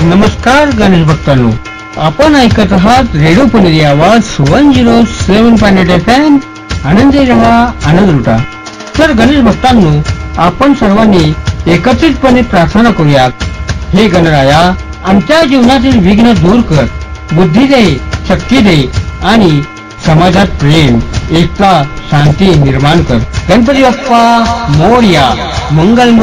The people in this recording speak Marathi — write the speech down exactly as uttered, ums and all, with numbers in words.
नमस्कार गणेश भक्तांनो, आपण ऐकत आहात रेडिओ पुणेरी आवाज वन झिरो सेवन पॉईंट एट एफ एम. आनंदी रहा, आनंद लुटा. तर गणेश भक्तांनो, आपण सर्वांनी एकत्रितपणे प्रार्थना करूयात. हे गणराया, आमच्या जीवनातील विघ्न दूर कर, बुद्धी दे, शक्ती दे आणि समाजात प्रेम, एकता, शांती निर्माण कर. गणपती बाप्पा मोरया. मंगल